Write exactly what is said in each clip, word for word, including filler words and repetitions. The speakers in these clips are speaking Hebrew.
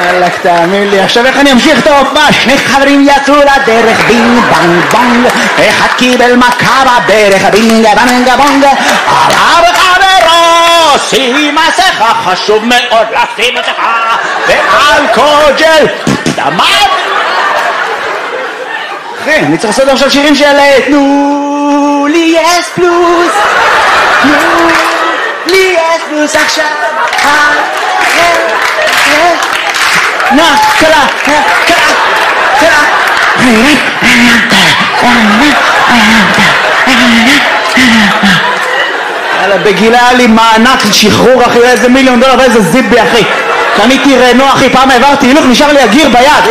וואלק, תאמין לי. עכשיו איך אני אמשיך את ההופעה? שני חברים יצאו לדרך, בינג בנג בונג, אחד קיבל מכה בדרך, בינג בנג בונג, הרב חברו, שים מסכה, חשוב מאוד לשים מסכה, ואלכוג'ל, דמם. אחי, אני צריך לעשות עכשיו שירים של תנו לי אס פלוס, תנו לי אס פלוס עכשיו. נה, קלה, קלה, קלה. יאללה, בגילה היה לי מענק שחרור אחי, איזה מיליון דולר ואיזה זיבי אחי. קניתי רנו אחי, פעם העברתי הילוך, נשאר לי הגיר ביד.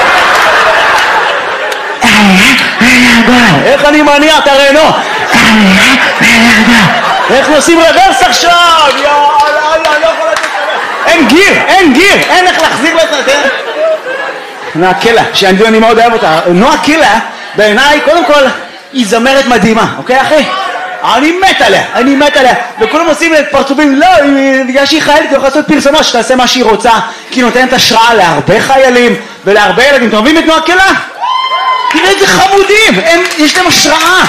איך אני מניע את הרנו? איך נוסעים רוורס עכשיו? יאללה, לא יכול לתת לך. אין גיר, אין גיר, אין איך להחזיר לו את זה. נועה קילה, שאני מאוד אוהב אותה. נועה קילה, בעיניי, קודם כל, היא זמרת מדהימה, אוקיי אחי? אני מת עליה, אני מת עליה. וכולם עושים פרצופים, לא, בגלל שהיא חיילת, היא יכולה לעשות פרסומה שתעשה מה שהיא רוצה, כי היא נותנת השראה להרבה חיילים ולהרבה ילדים. אתם אוהבים את נועה קילה? תראה איזה חמודים, הם, יש להם השראה.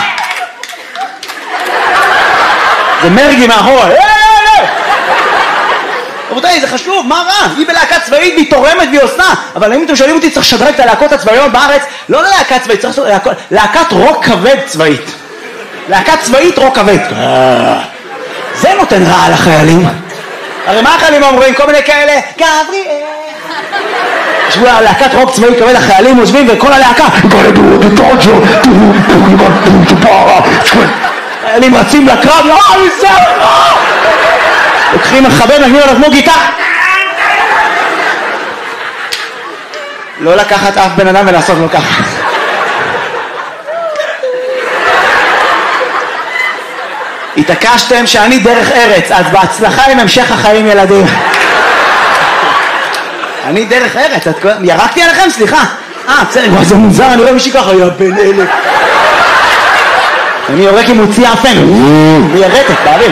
זה מרגי מאחורה. רבותיי, זה חשוב, מה רע? היא בלהקה צבאית והיא תורמת והיא עושה. אבל אם אתם שואלים אותי, צריך לשדרג את הלהקות הצבאיות בארץ, לא ללהקה צבאית, צריך לעשות להקת רוק כבד צבאית. להקה צבאית רוק כבד. זה נותן רע לחיילים. הרי מה החיילים אומרים? כל מיני כאלה, גבריאל. ישבו להקת רוק צבאי כבד, החיילים עוזבים וכל הלהקה חיילים רצים לקרב, לא, אני זה, לא! לוקחים מחבר, נגנים עליו כמו גיטה. לא לקחת אף בן אדם ולעשות לו ככה. התעקשתם שאני דרך ארץ, אז בהצלחה עם המשך החיים ילדים. אני דרך ארץ, ירקתי עליכם? סליחה. אה, בסדר, זה מוזר, אני רואה מישהי ככה, יא בן אלה. אני יורק עם מוציא אפן, וירקת, באוויר.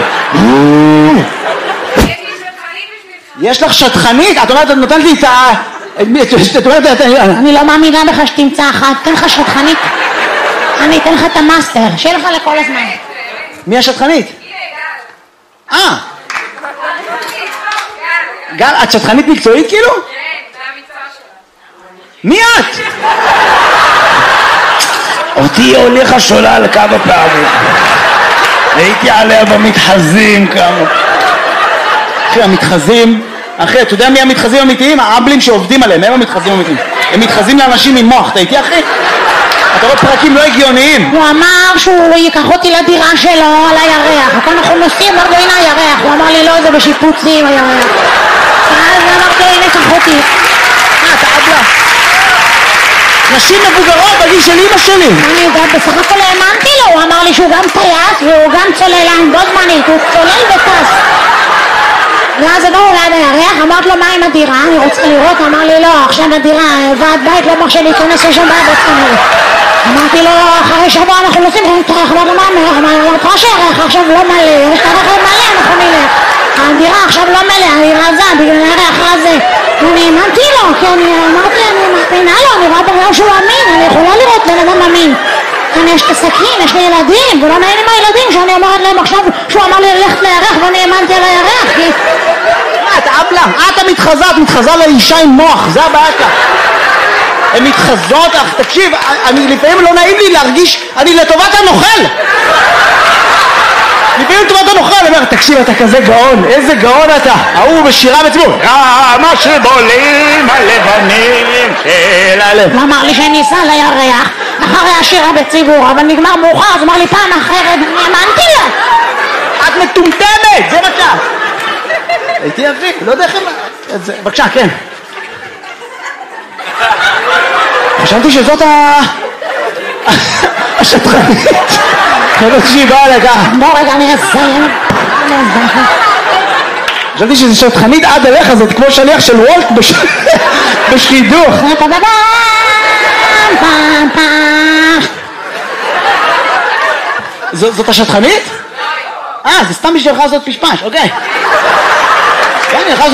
יש לך שטחנית? את אומרת, את נותנת לי את ה... אני לא מאמינה בך שתמצא אחת, תן לך שטחנית. אני אתן לך את המאסטר, שיהיה לך לכל הזמן. מי השטחנית? אה. גל, את שטחנית מקצועית כאילו? כן, זה המקצוע שלה. מי את? אותי הוליכה שולל כמה פעמים. הייתי עליה במתחזים כמה. אחי, המתחזים, אחי, אתה יודע מי המתחזים האמיתיים? האבלים שעובדים עליהם, הם המתחזים האמיתיים. הם מתחזים לאנשים עם מוח, אתה איתי אחי? אתה רואה פרקים לא הגיוניים. הוא אמר שהוא ייקח אותי לדירה שלו על הירח, וכאן אנחנו נוסעים, אמרתי לו הנה הירח, הוא אמר לי לא, זה בשיפוצים הירח. אז אמרתי לו הנה קח אותי. אה, אתה אבלה. נשים מבוגרות בגיל של אמא שלי. אני יודעת, בסך הכל האמנתי לו, הוא אמר לי שהוא גם טייס והוא גם צוללן בו זמנית, הוא צולל וטס. ואז עברנו ליד הירח, אמרת לו מה עם הדירה, אני רוצה לראות, אמר לי לא, עכשיו הדירה, ועד בית לא מרשה להיכנס לשם בעד כנראה. אמרתי לו, אחרי שבוע אנחנו נוסעים, אמרתי לו מה מלך, אמרתי לו שהירח עכשיו לא מלא, יש את הרכב מלא, אנחנו נלך. הדירה עכשיו לא מלא, אני רזה, בגלל הירח הזה. אני האמנתי לו, כי אני אמרתי, אני מאמינה לו, אני רואה בריאו שהוא אמין, אני יכולה לראות בן אדם אמין. כאן יש את הסכין, יש לי ילדים, ולא נעים עם הילדים שאני אומרת להם עכשיו שהוא אמר לי ללכת לירח ואני האמנתי על הירח. מה, אתה אבלה? את המתחזה, את מתחזה לאישה עם מוח, זה הבעיה כאן. הן מתחזות, אך תקשיב, אני לפעמים לא נעים לי להרגיש, אני לטובת הנוכל. לפעמים לטובת הנוכל, אני אומר, תקשיב, אתה כזה גאון, איזה גאון אתה. ההוא בשירה בציבור, מה שבולים הלבנים של הלב. הוא אמר לי שאני אסע לירח אחרי השירה בציבור, אבל נגמר מאוחר, אז אמר לי פעם אחרת, אני האמנתי לה. את מטומטמת, זה מה שאת. הייתי אבי, לא יודע איך הם... בבקשה, כן. חשבתי שזאת ה... השטחנית. חשבתי שהיא באה לכך. בוא רגע, אני אסיים. חשבתי שזו שטחנית עד אליך, זאת כמו שליח של וולט בשידוך. זאת השטחנית? אה, זה סתם בשבילך לעשות פשפש, אוקיי.